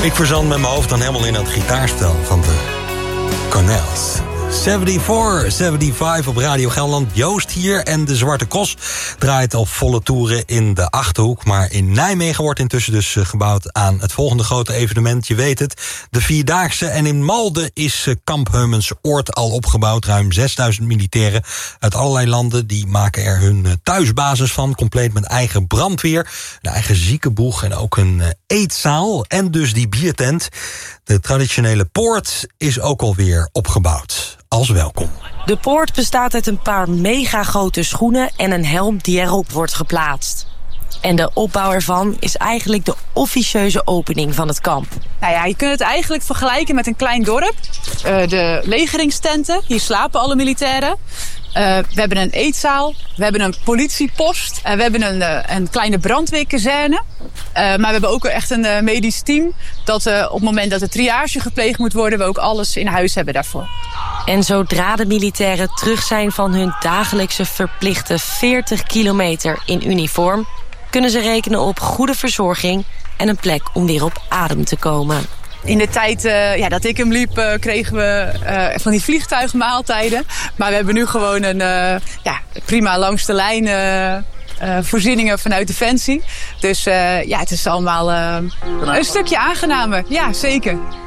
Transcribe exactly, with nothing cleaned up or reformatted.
Ik verzand met mijn hoofd dan helemaal in dat gitaarspel van de Cornels. vierenzeventig, vijfenzeventig op Radio Gelderland. Joost hier en de Zwarte Cross draait op volle toeren in de Achterhoek. Maar in Nijmegen wordt intussen dus gebouwd aan het volgende grote evenement. Je weet het, de Vierdaagse. En in Malden is Kamp Heumens Oord al opgebouwd. Ruim zesduizend militairen uit allerlei landen. Die maken er hun thuisbasis van. Compleet met eigen brandweer, een eigen ziekenboeg en ook een eetzaal. En dus die biertent. De traditionele poort is ook alweer opgebouwd. Als welkom. De poort bestaat uit een paar mega grote schoenen en een helm die erop wordt geplaatst. En de opbouw ervan is eigenlijk de officieuze opening van het kamp. Nou ja, je kunt het eigenlijk vergelijken met een klein dorp. Uh, de legeringstenten, hier slapen alle militairen. Uh, we hebben een eetzaal, we hebben een politiepost, uh, we hebben een, uh, een kleine brandweerkazerne. Uh, maar we hebben ook echt een uh, medisch team dat uh, op het moment dat de triage gepleegd moet worden, we ook alles in huis hebben daarvoor. En zodra de militairen terug zijn van hun dagelijkse verplichte veertig kilometer in uniform, kunnen ze rekenen op goede verzorging en een plek om weer op adem te komen. In de tijd uh, ja, dat ik hem liep, uh, kregen we uh, van die vliegtuigmaaltijden. Maar we hebben nu gewoon een uh, ja, prima langs de lijn uh, uh, voorzieningen vanuit Defensie. Dus uh, ja, het is allemaal uh, een stukje aangenamer. Ja, zeker.